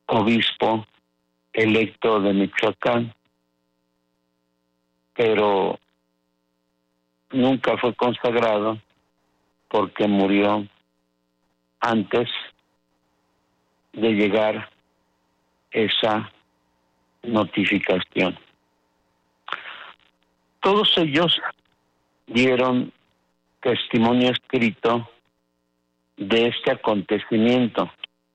obispo electo de Michoacán, pero nunca fue consagrado porque murió antes de llegar esa notificación. Todos ellos dieron testimonio escrito de este acontecimiento.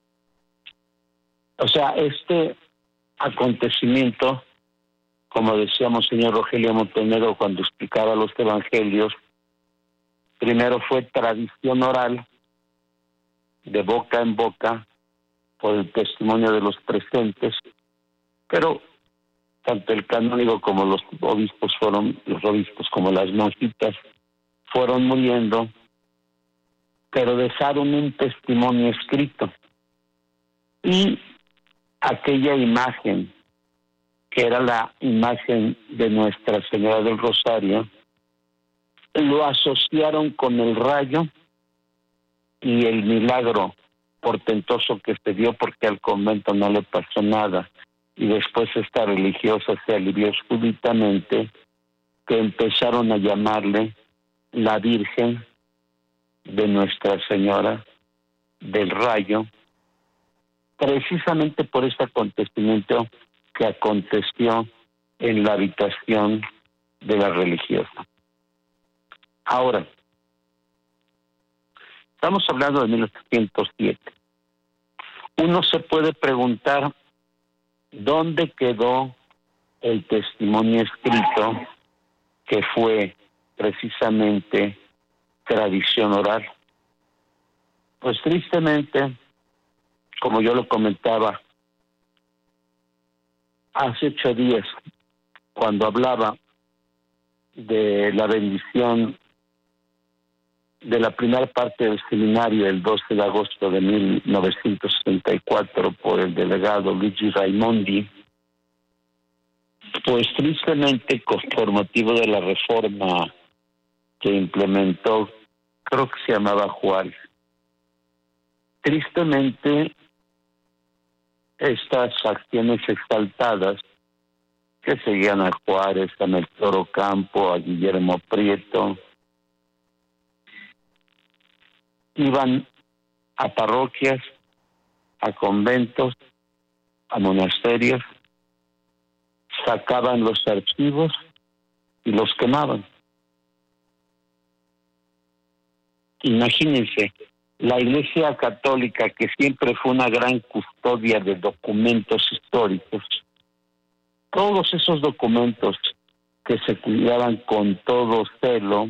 O sea, este acontecimiento, como decíamos señor Rogelio Montenegro cuando explicaba los evangelios, primero fue tradición oral, de boca en boca, por el testimonio de los presentes, pero tanto el canónigo como los obispos como las monjitas fueron muriendo, pero dejaron un testimonio escrito. Y aquella imagen, que era la imagen de Nuestra Señora del Rosario, lo asociaron con el rayo y el milagro portentoso que se dio, porque al convento no le pasó nada. Y después esta religiosa se alivió súbitamente, que empezaron a llamarle la Virgen de Nuestra Señora del Rayo, precisamente por este acontecimiento que aconteció en la habitación de la religiosa. Ahora, estamos hablando de 1807. Uno se puede preguntar dónde quedó el testimonio escrito que fue precisamente tradición oral. Pues tristemente, como yo lo comentaba hace 8 días, cuando hablaba de la bendición de la primera parte del seminario el 12 de agosto de 1964 por el delegado Luigi Raimondi, pues tristemente por motivo de la reforma que implementó, creo que se llamaba Juárez, tristemente estas acciones exaltadas que seguían a Juárez, a Melchor Ocampo, a Guillermo Prieto, iban a parroquias, a conventos, a monasterios, sacaban los archivos y los quemaban. Imagínense, la Iglesia Católica, que siempre fue una gran custodia de documentos históricos, todos esos documentos que se cuidaban con todo celo,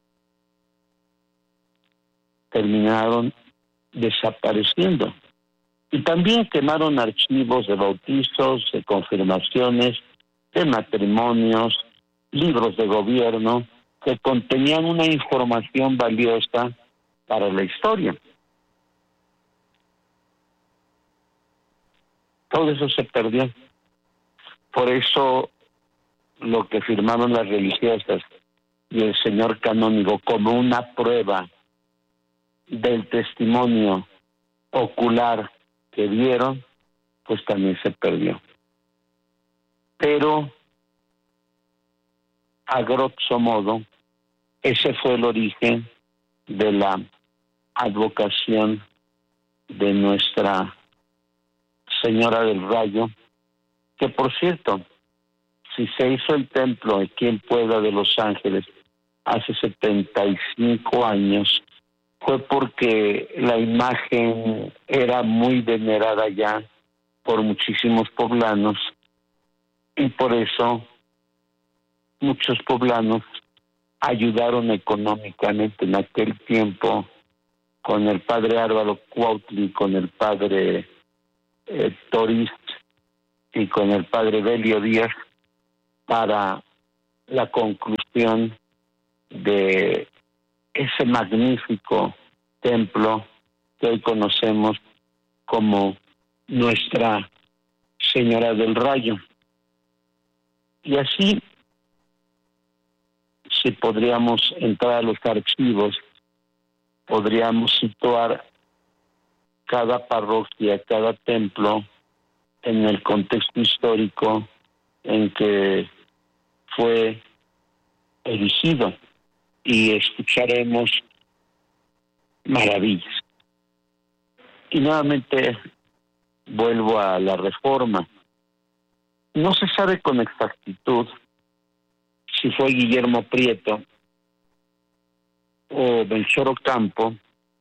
terminaron desapareciendo. Y también quemaron archivos de bautizos, de confirmaciones, de matrimonios, libros de gobierno, que contenían una información valiosa para la historia. Todo eso se perdió. Por eso lo que firmaron las religiosas y el señor canónigo como una prueba del testimonio ocular que dieron, pues también se perdió. Pero a grosso modo, ese fue el origen de la advocación de Nuestra Señora del Rayo, que por cierto, si se hizo el templo aquí en Puebla de Los Ángeles hace 75 años, fue porque la imagen era muy venerada ya por muchísimos poblanos, y por eso muchos poblanos ayudaron económicamente en aquel tiempo con el padre Álvaro Cuautli, con el padre Toriz y con el padre Belio Díaz para la conclusión de ese magnífico templo que hoy conocemos como Nuestra Señora del Rayo. Y así, si podríamos entrar a los archivos, podríamos situar cada parroquia, cada templo en el contexto histórico en que fue erigido, y escucharemos maravillas. Y nuevamente vuelvo a la Reforma. No se sabe con exactitud si fue Guillermo Prieto o Melchor Ocampo,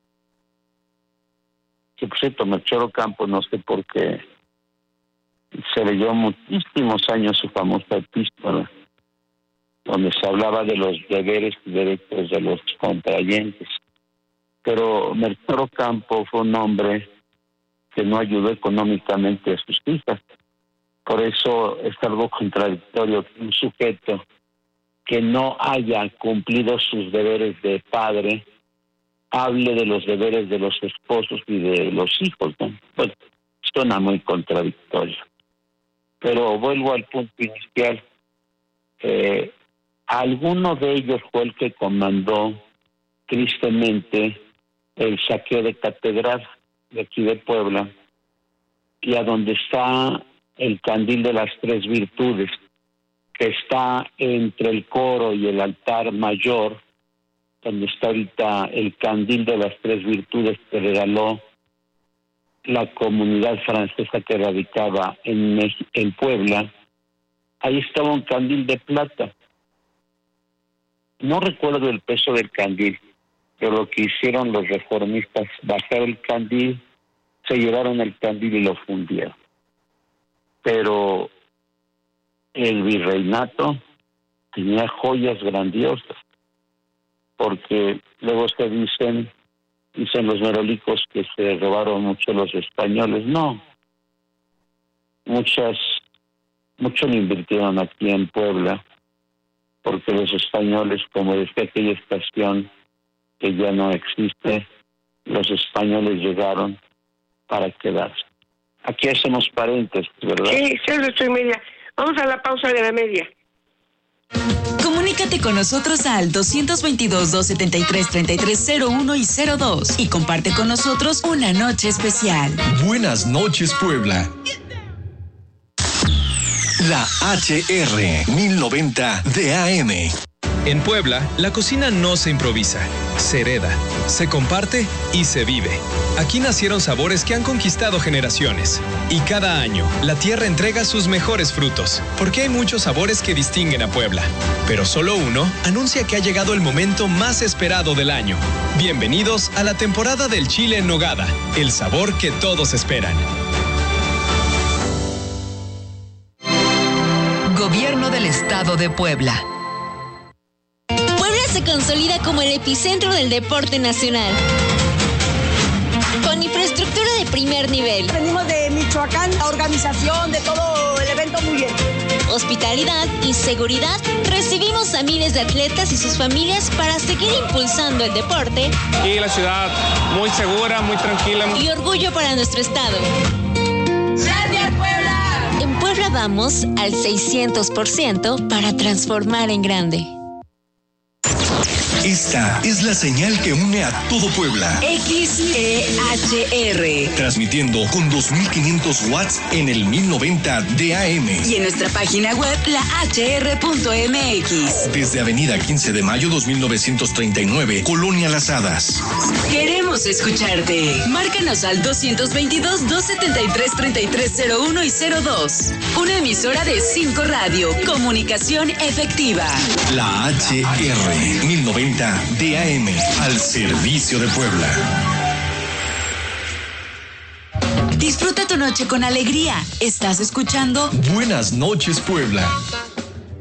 que por cierto, Melchor Ocampo, no sé por qué, se leyó muchísimos años su famosa epístola, donde se hablaba de los deberes y derechos de los contrayentes. Pero Melchor Ocampo fue un hombre que no ayudó económicamente a sus hijas. Por eso es algo contradictorio que un sujeto que no haya cumplido sus deberes de padre hable de los deberes de los esposos y de los hijos, ¿no? Pues suena muy contradictorio. Pero vuelvo al punto inicial. Alguno de ellos fue el que comandó tristemente el saqueo de catedral de aquí de Puebla, y a donde está el candil de las tres virtudes, que está entre el coro y el altar mayor, donde está ahorita el candil de las tres virtudes que regaló la comunidad francesa que radicaba en Puebla. Ahí estaba un candil de plata. No recuerdo el peso del candil, pero lo que hicieron los reformistas, bajar el candil, se llevaron el candil y lo fundieron. Pero el virreinato tenía joyas grandiosas, porque luego se dicen los merolicos que se robaron mucho los españoles. No, mucho lo invirtieron aquí en Puebla, porque los españoles, como decía aquella estación que ya no existe, los españoles llegaron para quedarse. Aquí hacemos paréntesis, ¿verdad? Sí, 8:30. Vamos a la pausa de la media. Comunícate con nosotros al 222-273-3301 y 02 y comparte con nosotros una noche especial. Buenas noches, Puebla. La HR 1090 de AM. En Puebla, la cocina no se improvisa, se hereda, se comparte y se vive. Aquí nacieron sabores que han conquistado generaciones. Y cada año, la tierra entrega sus mejores frutos, porque hay muchos sabores que distinguen a Puebla. Pero solo uno anuncia que ha llegado el momento más esperado del año. Bienvenidos a la temporada del chile en nogada, el sabor que todos esperan. Gobierno del Estado de Puebla. Puebla se consolida como el epicentro del deporte nacional, con infraestructura de primer nivel. Venimos de Michoacán, la organización de todo el evento muy bien. Hospitalidad y seguridad. Recibimos a miles de atletas y sus familias para seguir impulsando el deporte. Y la ciudad muy segura, muy tranquila. Y orgullo para nuestro estado. ¡Gracias, Puebla! En Puebla vamos al 600% para transformar en grande. Esta es la señal que une a todo Puebla. XEHR. Transmitiendo con 2500 watts en el 1090 de AM. Y en nuestra página web, lahr.mx. Desde Avenida 15 de Mayo 2939, Colonia Las Hadas. Queremos escucharte. Márcanos al 222-273-3301 y 02. Una emisora de 5 Radio. Comunicación efectiva. La HR 1090 de AM, al servicio de Puebla. Disfruta tu noche con alegría. Estás escuchando Buenas noches, Puebla.